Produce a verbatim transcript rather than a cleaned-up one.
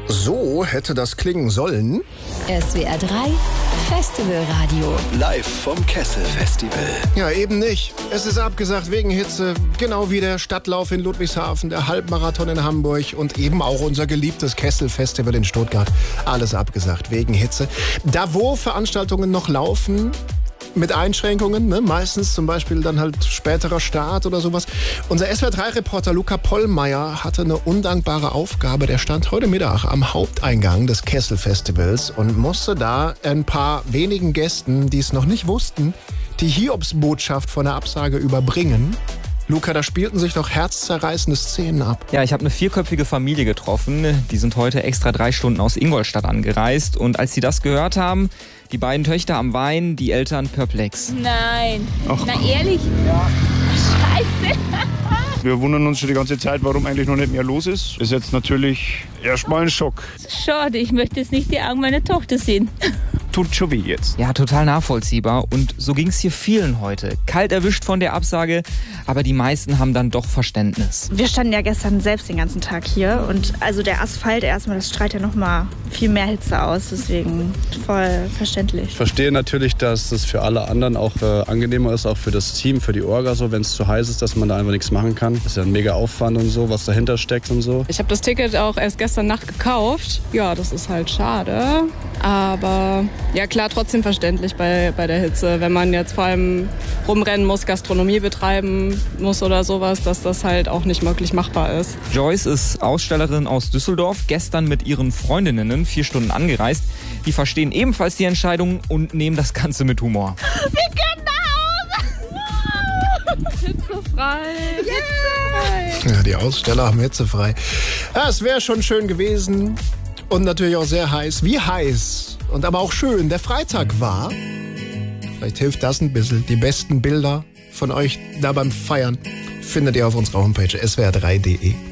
So hätte das klingen sollen. S W R drei Festivalradio. Live vom Kessel Festival. Ja, eben nicht. Es ist abgesagt wegen Hitze. Genau wie der Stadtlauf in Ludwigshafen, der Halbmarathon in Hamburg und eben auch unser geliebtes Kessel Festival in Stuttgart. Alles abgesagt wegen Hitze. Da, wo Veranstaltungen noch laufen, mit Einschränkungen, ne? Meistens zum Beispiel dann halt späterer Start oder sowas. Unser S W R drei Reporter Luca Pollmeier hatte eine undankbare Aufgabe. Der stand heute Mittag am Haupteingang des Kessel Festivals und musste da ein paar wenigen Gästen, die es noch nicht wussten, die Hiobsbotschaft von der Absage überbringen. Luca, da spielten sich doch herzzerreißende Szenen ab. Ja, ich habe eine vierköpfige Familie getroffen. Die sind heute extra drei Stunden aus Ingolstadt angereist. Und als sie das gehört haben, die beiden Töchter am Weinen, die Eltern perplex. Nein. Ach. Na ehrlich? Ja. Scheiße. Wir wundern uns schon die ganze Zeit, warum eigentlich noch nicht mehr los ist. Ist jetzt natürlich erstmal ein Schock. Schade, ich möchte jetzt nicht die Augen meiner Tochter sehen. Tut schon weh jetzt. Ja, total nachvollziehbar. Und so ging es hier vielen heute. Kalt erwischt von der Absage, aber die meisten haben dann doch Verständnis. Wir standen ja gestern selbst den ganzen Tag hier und also der Asphalt erstmal, das strahlt ja noch mal viel mehr Hitze aus, deswegen voll verständlich. Ich verstehe natürlich, dass es für alle anderen auch äh, angenehmer ist, auch für das Team, für die Orga so, wenn es zu heiß ist, dass man da einfach nichts machen kann. Das ist ja ein mega Aufwand und so, was dahinter steckt und so. Ich habe das Ticket auch erst gestern Nacht gekauft. Ja, das ist halt schade, aber ja klar, trotzdem verständlich bei, bei der Hitze, wenn man jetzt vor allem rumrennen muss, Gastronomie betreiben muss oder sowas, dass das halt auch nicht wirklich machbar ist. Joyce ist Ausstellerin aus Düsseldorf, gestern mit ihren Freundinnen vier Stunden angereist. Die verstehen ebenfalls die Entscheidung und nehmen das Ganze mit Humor. Wir können nach Hause! Hitzefrei! Yeah. Ja, die Aussteller haben hitzefrei. Ja, es wäre schon schön gewesen und natürlich auch sehr heiß. Wie heiß und aber auch schön der Freitag war. Vielleicht hilft das ein bisschen. Die besten Bilder von euch da beim Feiern findet ihr auf unserer Homepage s w r drei punkt d e.